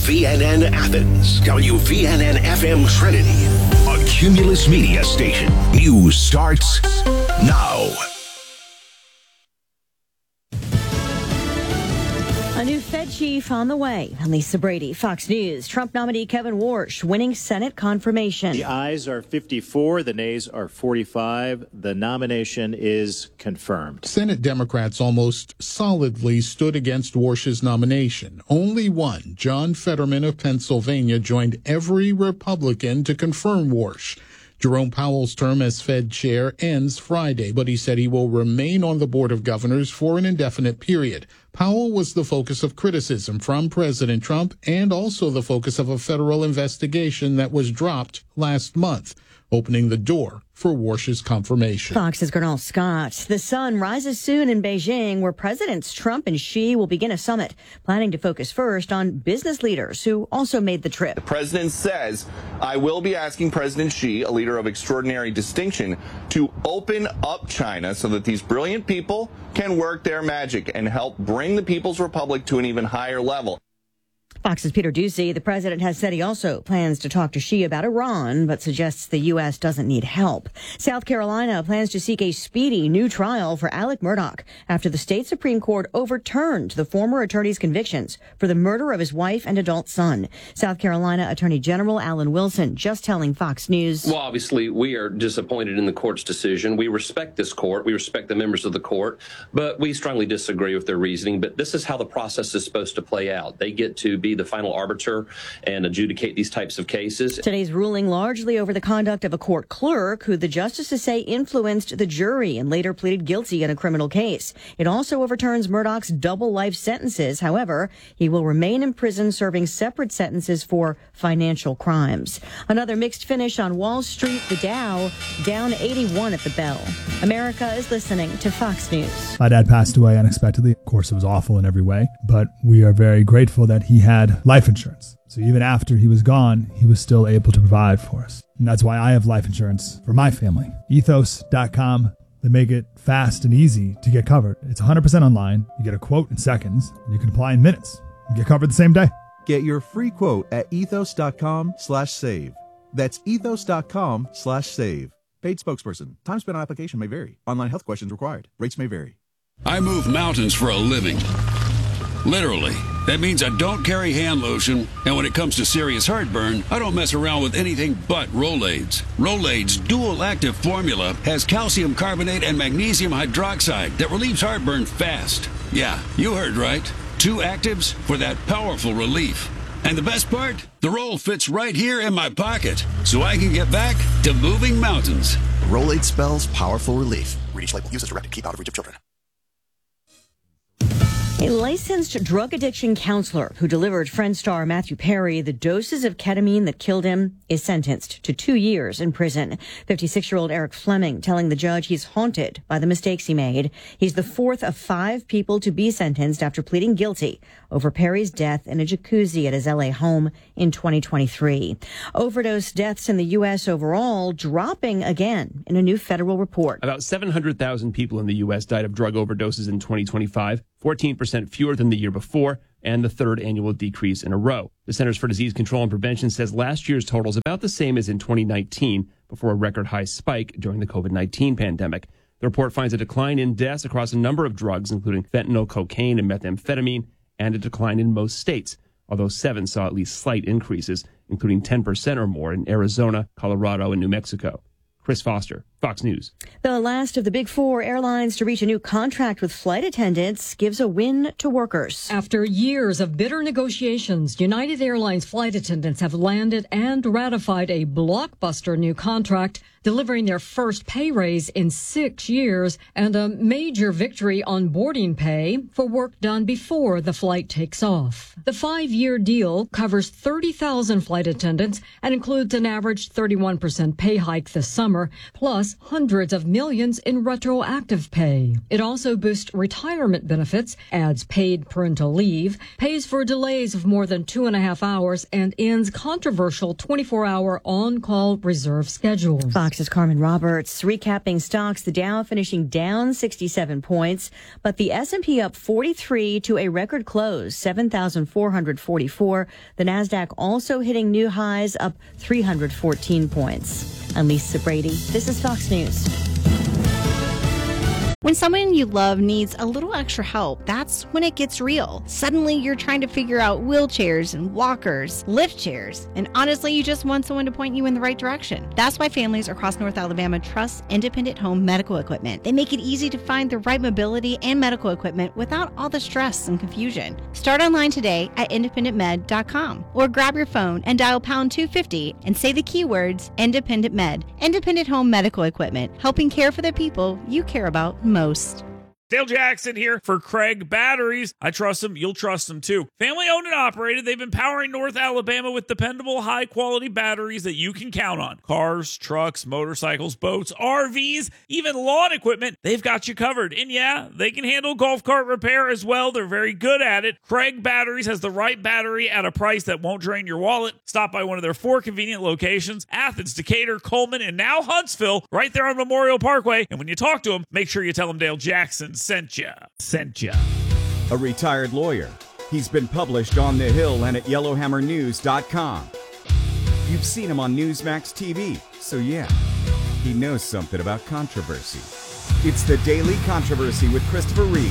WVNN Athens, WVNN FM Trinity, a Cumulus Media station. News starts now. A new Fed chief on the way. I'm Lisa Brady, Fox News. Trump nominee Kevin Warsh winning Senate confirmation. The ayes are 54, the nays are 45. The nomination is confirmed. Senate Democrats almost solidly stood against Warsh's nomination. Only one, John Fetterman of Pennsylvania, joined every Republican to confirm Warsh. Jerome Powell's term as Fed chair ends Friday, but he said he will remain on the Board of Governors for an indefinite period. Powell was the focus of criticism from President Trump and also the focus of a federal investigation that was dropped last month, opening the door for Warsh's confirmation. Fox's Gernal Scott. The sun rises soon in Beijing, where Presidents Trump and Xi will begin a summit, planning to focus first on business leaders who also made the trip. The president says, I will be asking President Xi, a leader of extraordinary distinction, to open up China so that these brilliant people can work their magic and help bring the People's Republic to an even higher level. Fox's Peter Doocy. The president has said he also plans to talk to Xi about Iran, but suggests the U.S. doesn't need help. South Carolina plans to seek a speedy new trial for Alec Murdaugh after the state Supreme Court overturned the former attorney's convictions for the murder of his wife and adult son. South Carolina Attorney General Alan Wilson just telling Fox News. Well, obviously, we are disappointed in the court's decision. We respect this court. We respect the members of the court, but we strongly disagree with their reasoning. But this is how the process is supposed to play out. They get to be the final arbiter and adjudicate these types of cases. Today's ruling largely over the conduct of a court clerk who the justices say influenced the jury and later pleaded guilty in a criminal case. It also overturns Murdaugh's double life sentences. However, he will remain in prison serving separate sentences for financial crimes. Another mixed finish on Wall Street. The Dow down 81 at the bell. America is listening to Fox News. My dad passed away unexpectedly. Of course, it was awful in every way, but we are very grateful that he had life insurance. So even after he was gone, he was still able to provide for us. And that's why I have life insurance for my family. Ethos.com. They make it fast and easy to get covered. It's 100% online. You get a quote in seconds, and you can apply in minutes. You get covered the same day. Get your free quote at ethos.com/save. That's ethos.com/save. Paid spokesperson. Time spent on application may vary. Online health questions required. Rates may vary. I move mountains for a living. Literally. That means I don't carry hand lotion, and when it comes to serious heartburn, I don't mess around with anything but Rolaids. Rolaids' dual-active formula has calcium carbonate and magnesium hydroxide that relieves heartburn fast. Yeah, you heard right. 2 actives for that powerful relief. And the best part? The roll fits right here in my pocket, so I can get back to moving mountains. Rolaid spells powerful relief. Read each label. Use as directed. Keep out of reach of children. A licensed drug addiction counselor who delivered Friend star Matthew Perry the doses of ketamine that killed him is sentenced to 2 years in prison. 56-year-old Eric Fleming telling the judge he's haunted by the mistakes he made. He's the 4th of 5 people to be sentenced after pleading guilty over Perry's death in a jacuzzi at his L.A. home in 2023. Overdose deaths in the U.S. overall dropping again in a new federal report. About 700,000 people in the U.S. died of drug overdoses in 2025. 14% fewer than the year before, and the 3rd annual decrease in a row. The Centers for Disease Control and Prevention says last year's total is about the same as in 2019, before a record high spike during the COVID-19 pandemic. The report finds a decline in deaths across a number of drugs, including fentanyl, cocaine, and methamphetamine, and a decline in most states, although 7 saw at least slight increases, including 10% or more in Arizona, Colorado, and New Mexico. Chris Foster, Fox News. The last of the big 4 airlines to reach a new contract with flight attendants gives a win to workers. After years of bitter negotiations, United Airlines flight attendants have landed and ratified a blockbuster new contract, delivering their first pay raise in 6 years and a major victory on boarding pay for work done before the flight takes off. The 5-year deal covers 30,000 flight attendants and includes an average 31% pay hike this summer, plus saves hundreds of millions in retroactive pay. It also boosts retirement benefits, adds paid parental leave, pays for delays of more than 2.5 hours, and ends controversial 24-hour on-call reserve schedules. Fox's Carmen Roberts recapping stocks. The Dow finishing down 67 points, but the S&P up 43 to a record close, 7,444. The Nasdaq also hitting new highs, up 314 points. I'm Lisa Brady. This is Fox News. When someone you love needs a little extra help, that's when it gets real. Suddenly, you're trying to figure out wheelchairs and walkers, lift chairs, and honestly, you just want someone to point you in the right direction. That's why families across North Alabama trust Independent Home Medical Equipment. They make it easy to find the right mobility and medical equipment without all the stress and confusion. Start online today at independentmed.com or grab your phone and dial pound 250 and say the keywords Independent Med. Independent Home Medical Equipment, helping care for the people you care about most. Dale Jackson here for Craig Batteries. I trust them. You'll trust them too. Family owned and operated. They've been powering North Alabama with dependable, high quality batteries that you can count on. Cars, trucks, motorcycles, boats, RVs, even lawn equipment. They've got you covered. And yeah, they can handle golf cart repair as well. They're very good at it. Craig Batteries has the right battery at a price that won't drain your wallet. Stop by one of their 4 convenient locations: Athens, Decatur, Coleman, and now Huntsville, right there on Memorial Parkway. And when you talk to them, make sure you tell them Dale Jackson sent ya. A retired lawyer. He's been published on The Hill and at YellowhammerNews.com. You've seen him on Newsmax TV, so yeah, he knows something about controversy. It's The Daily Controversy with Christopher Reed.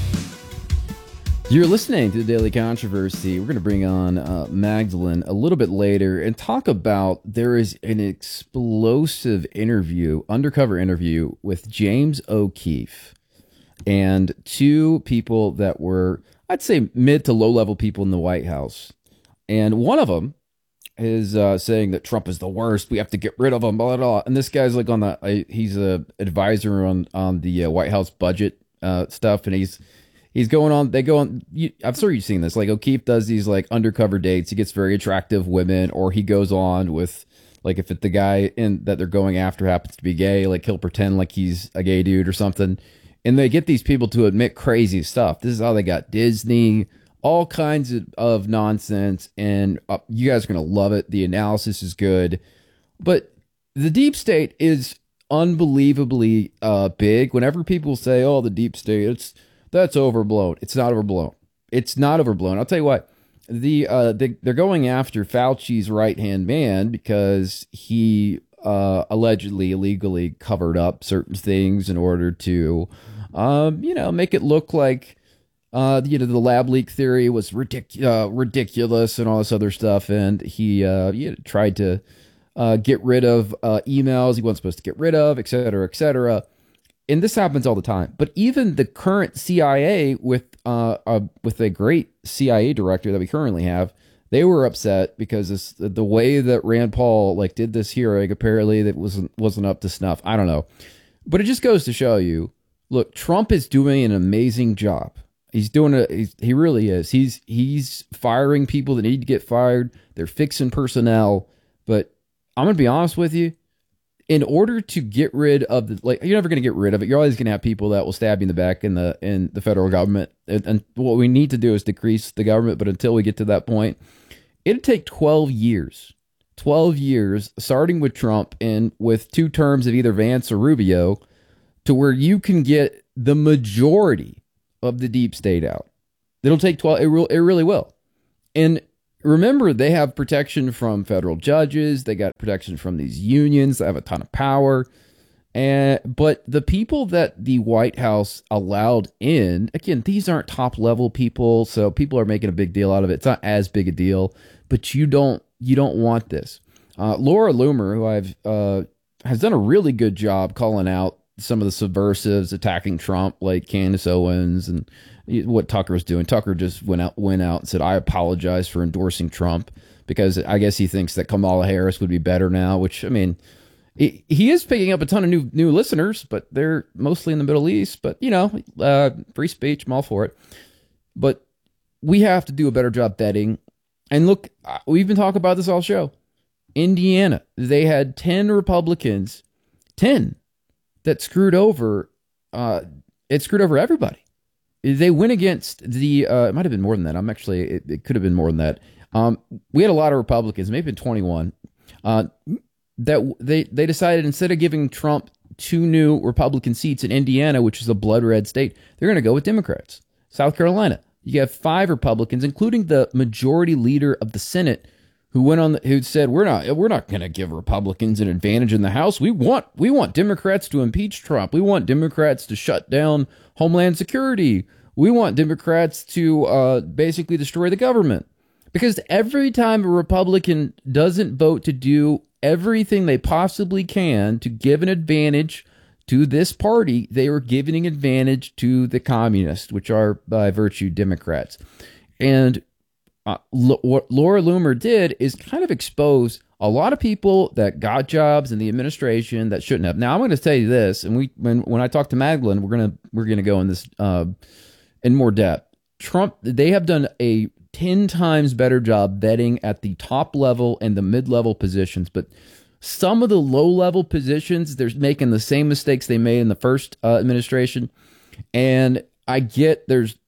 You're listening to The Daily Controversy. We're going to bring on Magdalene a little bit later and talk about there is an explosive interview, undercover interview with James O'Keefe and 2 people that were, I'd say, mid to low-level people in the White House. And one of them is saying that Trump is the worst. We have to get rid of him, blah, blah, blah. And this guy's like he's a advisor on the White House budget stuff. And he's going on, I'm sure you've seen this. Like O'Keefe does these like undercover dates. He gets very attractive women, or he goes on with, like, if the guy that they're going after happens to be gay, like he'll pretend like he's a gay dude or something. And they get these people to admit crazy stuff. This is how they got Disney, all kinds of nonsense. And you guys are going to love it. The analysis is good. But the deep state is unbelievably big. Whenever people say, oh, the deep state, that's overblown. It's not overblown. It's not overblown. I'll tell you what. They're going after Fauci's right-hand man because he allegedly illegally covered up certain things in order to make it look like, the lab leak theory was ridiculous and all this other stuff. And he tried to get rid of emails he wasn't supposed to get rid of, et cetera, et cetera. And this happens all the time. But even the current CIA with a great CIA director that we currently have, they were upset because the way that Rand Paul did this hearing, apparently that wasn't up to snuff. I don't know. But it just goes to show you, look, Trump is doing an amazing job. He's doing it. He really is. He's firing people that need to get fired. They're fixing personnel. But I'm going to be honest with you. In order to get rid of you're never going to get rid of it. You're always going to have people that will stab you in the back in the federal government. And what we need to do is decrease the government. But until we get to that point, it'd take 12 years, starting with Trump and with 2 terms of either Vance or Rubio, to where you can get the majority of the deep state out. It'll take 12. It really will. And remember, they have protection from federal judges. They got protection from these unions that have a ton of power. But the people that the White House allowed in, again, these aren't top level people. So people are making a big deal out of it. It's not as big a deal, but you don't want this. Laura Loomer, who has done a really good job calling out some of the subversives attacking Trump, like Candace Owens and what Tucker's doing. Tucker just went out and said, I apologize for endorsing Trump, because I guess he thinks that Kamala Harris would be better now, which, I mean, he is picking up a ton of new listeners, but they're mostly in the Middle East. But, free speech, I'm all for it. But we have to do a better job vetting. And look, we've been talking about this all show. Indiana, they had 10 Republicans, 10 that screwed over. It screwed over everybody. They went against the. It might have been more than that. It could have been more than that. We had a lot of Republicans, maybe 21, that they decided instead of giving Trump 2 new Republican seats in Indiana, which is a blood red state, they're going to go with Democrats. South Carolina, you have 5 Republicans, including the majority leader of the Senate, who said we're not going to give Republicans an advantage in the House. We want Democrats to impeach Trump. We want Democrats to shut down Homeland Security. We want Democrats to basically destroy the government. Because every time a Republican doesn't vote to do everything they possibly can to give an advantage to this party, they are giving an advantage to the communists, which are by virtue Democrats. And what Laura Loomer did is kind of expose a lot of people that got jobs in the administration that shouldn't have. Now, I'm going to tell you this, and when I talk to Magdalene, we're going to go in this in more depth. Trump, they have done a 10 times better job vetting at the top level and the mid-level positions, but some of the low-level positions, they're making the same mistakes they made in the first administration. And I get there's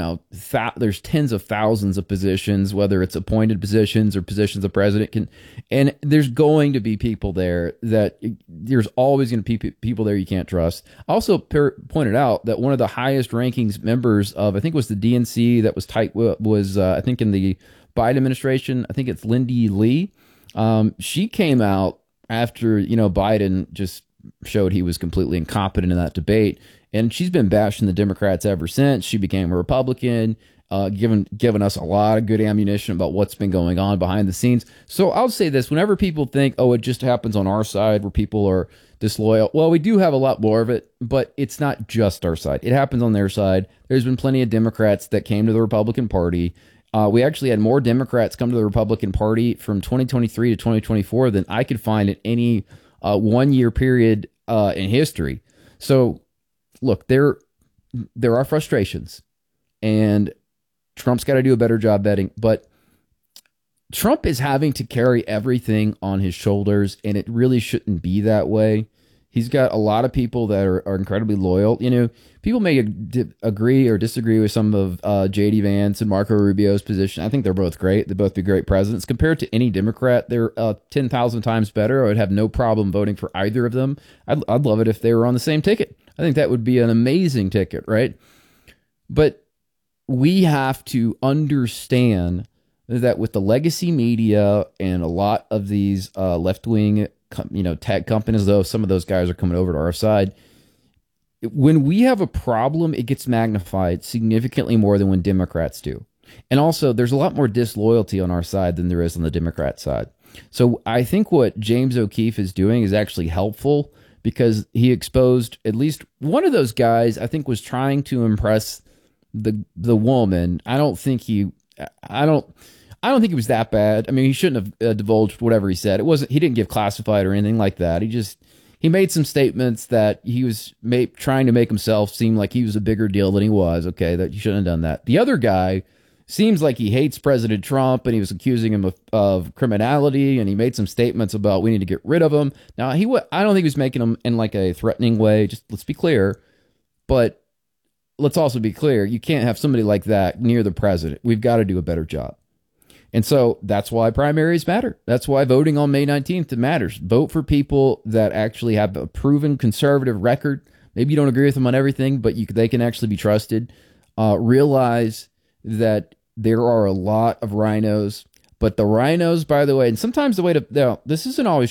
tens of thousands of positions, whether it's appointed positions or positions the president can, and there's going to be people there that there's always going to be people there you can't trust. Also pointed out that one of the highest rankings members of, I think it was the DNC that was I think in the Biden administration, I think it's Lindy Lee. She came out after, Biden just showed he was completely incompetent in that debate. And she's been bashing the Democrats ever since. She became a Republican, giving us a lot of good ammunition about what's been going on behind the scenes. So I'll say this, whenever people think, it just happens on our side where people are disloyal. Well, we do have a lot more of it, but it's not just our side. It happens on their side. There's been plenty of Democrats that came to the Republican Party. We actually had more Democrats come to the Republican Party from 2023 to 2024 than I could find in any 1-year period in history. So, look, there are frustrations, and Trump's got to do a better job betting, but Trump is having to carry everything on his shoulders, and it really shouldn't be that way. He's got a lot of people that are incredibly loyal. People may agree or disagree with some of J.D. Vance and Marco Rubio's position. I think they're both great. They'd both be great presidents. Compared to any Democrat, they're 10,000 times better. I would have no problem voting for either of them. I'd love it if they were on the same ticket. I think that would be an amazing ticket, right? But we have to understand that with the legacy media and a lot of these left-wing tech companies, though some of those guys are coming over to our side, when we have a problem, it gets magnified significantly more than when Democrats do. And also, there's a lot more disloyalty on our side than there is on the Democrat side. So I think what James O'Keefe is doing is actually helpful, because he exposed at least one of those guys. I think was trying to impress the woman. I don't think he was that bad. I mean, he shouldn't have divulged whatever he said. He didn't give classified or anything like that. He made some statements that he was trying to make himself seem like he was a bigger deal than he was. Okay, that you shouldn't have done that. The other guy seems like he hates President Trump, and he was accusing him of criminality, and he made some statements about we need to get rid of him. Now, I don't think he was making them in like a threatening way. Just let's be clear. But let's also be clear. You can't have somebody like that near the president. We've got to do a better job. And so that's why primaries matter. That's why voting on May 19th matters. Vote for people that actually have a proven conservative record. Maybe you don't agree with them on everything, but they can actually be trusted. Realize that there are a lot of rhinos, but the rhinos, by the way, and sometimes this isn't always